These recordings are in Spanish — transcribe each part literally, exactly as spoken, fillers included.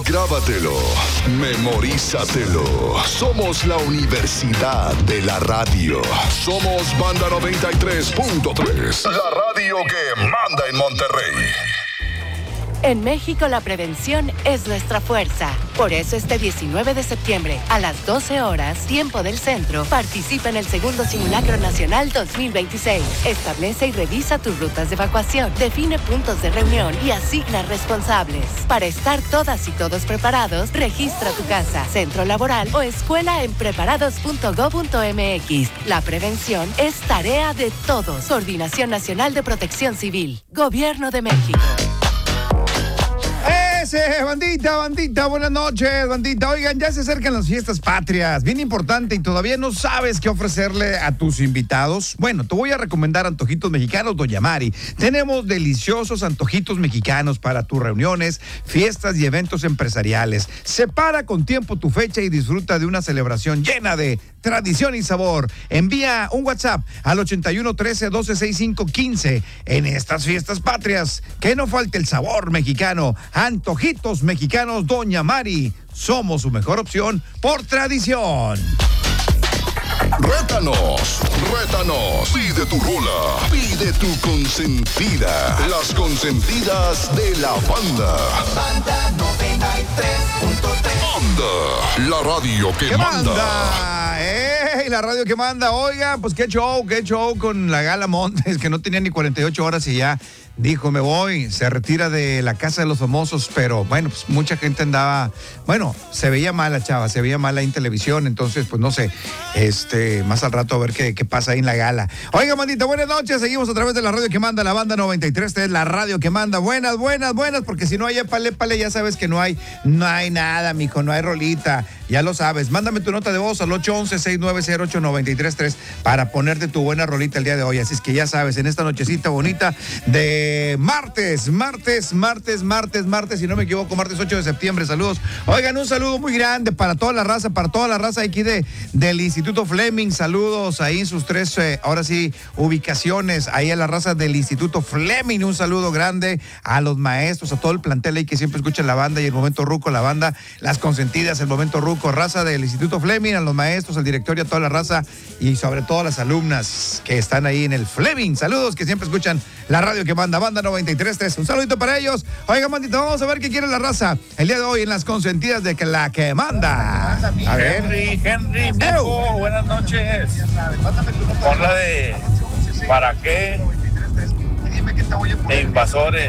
Grábatelo, memorízatelo. Somos la Universidad de la Radio. Somos Banda noventa y tres punto tres. La radio que manda en Monterrey. En México la prevención es nuestra fuerza. Por eso este diecinueve de septiembre, a las doce horas, tiempo del centro, participa en el segundo Simulacro Nacional dos mil veintiséis. Establece y revisa tus rutas de evacuación, define puntos de reunión y asigna responsables. Para estar todas y todos preparados, registra tu casa, centro laboral o escuela en preparados punto gob punto eme equis. La prevención es tarea de todos. Coordinación Nacional de Protección Civil. Gobierno de México. Ese, bandita, bandita, buenas noches, bandita. Oigan, ya se acercan las fiestas patrias, bien importante, y todavía no sabes qué ofrecerle a tus invitados. Bueno, te voy a recomendar Antojitos Mexicanos Doña Mari. Tenemos deliciosos antojitos mexicanos para tus reuniones, fiestas y eventos empresariales. Separa con tiempo tu fecha y disfruta de una celebración llena de tradición y sabor. Envía un WhatsApp al ochenta y uno trece doce sesenta y cinco quince. En estas fiestas patrias, que no falte el sabor mexicano. Antojitos Mexicanos Doña Mari. Somos su mejor opción por tradición. Rétanos, rétanos, pide tu rola, pide tu consentida. Las consentidas de la banda. Banda noventa y tres punto tres. Banda, la radio que ¿Qué manda. manda? ¡Ey! La radio que manda. Oiga, pues qué show, qué show con la Gala Montes, que no tenía ni cuarenta y ocho horas y ya dijo, me voy, se retira de la Casa de los Famosos, pero bueno, pues mucha gente andaba, bueno, se veía mal la chava, se veía mal ahí en televisión, entonces, pues no sé, este, más al rato a ver qué, qué pasa ahí en la gala. Oiga, mandita, buenas noches, seguimos a través de la radio que manda, la Banda noventa y tres, esta es la radio que manda, buenas, buenas, buenas, porque si no hay épale, épale, ya sabes que no hay, no hay nada, mijo, no hay rolita, ya lo sabes, mándame tu nota de voz al ocho once, seis nueve cero ocho, nueve tres tres para ponerte tu buena rolita el día de hoy, así es que ya sabes, en esta nochecita bonita de martes, martes, martes, martes, martes, si no me equivoco, martes ocho de septiembre, saludos. Oigan, un saludo muy grande para toda la raza, para toda la raza aquí de, del Instituto Fleming, saludos ahí en sus tres, eh, ahora sí, ubicaciones, ahí a la raza del Instituto Fleming, un saludo grande a los maestros, a todo el plantel ahí que siempre escuchan la banda y el momento ruco, la banda, las consentidas, el momento ruco, raza del Instituto Fleming, a los maestros, al directorio, a toda la raza y sobre todo a las alumnas que están ahí en el Fleming, saludos que siempre escuchan la radio que manda, Banda noventa y tres punto tres. Un saludito para ellos. Oiga, mandita, vamos a ver qué quiere la raza el día de hoy en las consentidas de que la que manda. A ver. Henry, Henry, mijo, buenas noches. Pon la de ¿para qué? E invasores.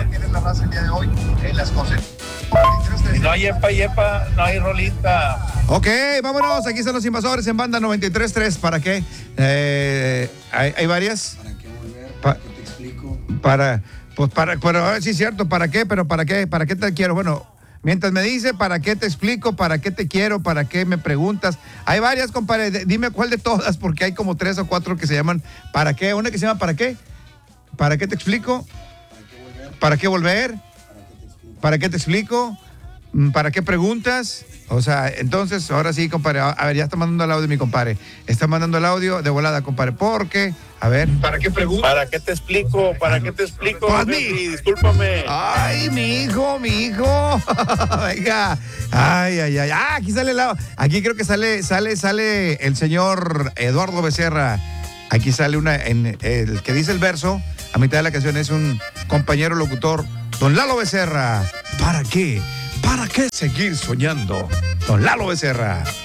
Si no hay epa y epa, no hay rolita. Ok, vámonos. Aquí están los invasores en Banda noventa y tres punto tres. ¿Para qué? Eh, ¿hay, ¿Hay varias? ¿Para qué volver? Pa- ¿Para qué te explico? Para, pues para, pero sí es cierto, ¿para qué? Pero ¿para qué? ¿Para qué te quiero? Bueno, mientras me dice, ¿para qué te explico? ¿Para qué te quiero? ¿Para qué me preguntas? Hay varias, compadre, D- dime cuál de todas, porque hay como tres o cuatro que se llaman ¿para qué? Una que se llama ¿para qué? ¿Para qué te explico? ¿Para qué volver? ¿Para qué te explico? ¿Para qué preguntas? O sea, entonces, ahora sí, compadre, a ver, ya está mandando el audio mi compadre. Está mandando el audio de volada, compadre, porque, a ver. ¿Para qué preguntas? ¿Para qué te explico? ¿Para qué te explico? Pues, Henry? mi- Discúlpame. Ay, mi hijo, mi hijo. Venga. Ay, ay, ay. Ah, aquí sale la, aquí creo que sale, sale, sale el señor Eduardo Becerra. Aquí sale una, en el que dice el verso, a mitad de la canción es un compañero locutor, don Lalo Becerra. ¿Para qué? ¿Para qué seguir soñando? Don Lalo Becerra.